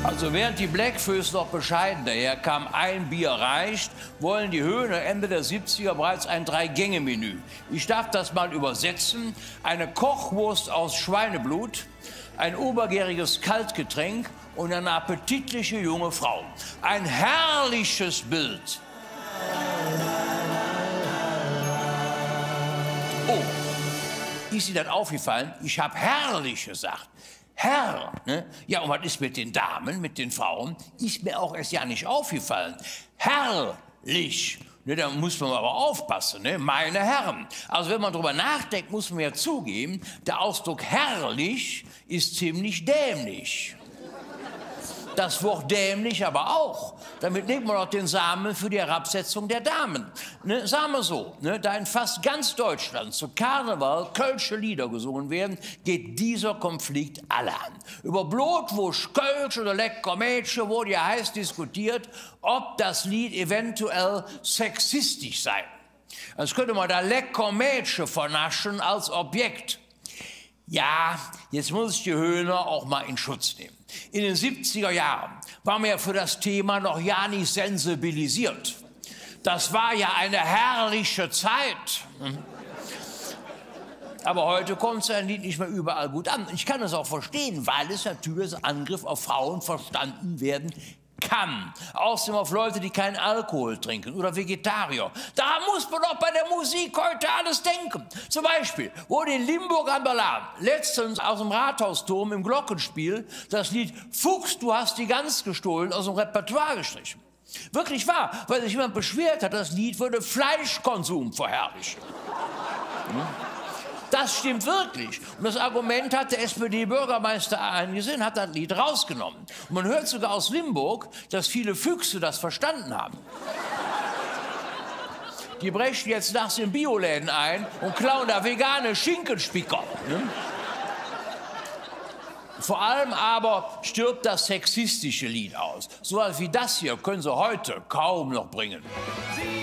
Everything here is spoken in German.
Also während die Blackfoes noch bescheiden daherkamen, ein Bier reicht, wollen die Höhner Ende der 70er bereits ein Drei-Gänge-Menü. Ich darf das mal übersetzen. Eine Kochwurst aus Schweineblut, ein obergäriges Kaltgetränk und eine appetitliche junge Frau. Ein herrliches Bild. Oh, ist Ihnen das aufgefallen? Ich habe herrlich gesagt. Herr, ne? Ja, und was ist mit den Damen, mit den Frauen? Ist mir auch erst ja nicht aufgefallen. Herrlich. Ne, da muss man aber aufpassen, ne? Meine Herren. Also wenn man drüber nachdenkt, muss man ja zugeben, der Ausdruck herrlich ist ziemlich dämlich. Das Wort dämlich aber auch. Damit legt man auch den Samen für die Herabsetzung der Damen. Ne, sagen wir so, ne, da in fast ganz Deutschland zu Karneval kölsche Lieder gesungen werden, geht dieser Konflikt alle an. Über Blutwurst, Kölsch oder lecker Mädchen wurde ja heiß diskutiert, ob das Lied eventuell sexistisch sei. Als könnte man da lecker Mädchen vernaschen als Objekt. Ja, jetzt muss ich die Höhner auch mal in Schutz nehmen. In den 70er Jahren waren wir ja für das Thema noch ja nicht sensibilisiert. Das war ja eine herrliche Zeit. Aber heute kommt sein Lied nicht mehr überall gut an. Ich kann das auch verstehen, weil es natürlich als Angriff auf Frauen verstanden werden kann. Außerdem auf Leute, die keinen Alkohol trinken oder Vegetarier. Da muss man doch bei der Musik heute alles denken. Zum Beispiel wurde in Limburg am Berlan letztens aus dem Rathausturm im Glockenspiel das Lied Fuchs, du hast die Gans gestohlen aus dem Repertoire gestrichen. Wirklich wahr, weil sich jemand beschwert hat, das Lied würde Fleischkonsum verherrlichen. Das stimmt wirklich. Und das Argument hat der SPD-Bürgermeister eingesehen, hat das Lied rausgenommen. Und man hört sogar aus Limburg, dass viele Füchse das verstanden haben. Die brechen jetzt nachts in Bioläden ein und klauen da vegane Schinkenspicker. Ne? Vor allem aber stirbt das sexistische Lied aus. So etwas wie das hier können Sie heute kaum noch bringen.